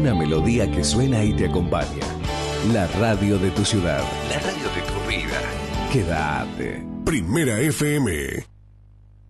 una melodía que suena y te acompaña. La radio de tu ciudad. La radio de tu vida. Quédate. Primera FM.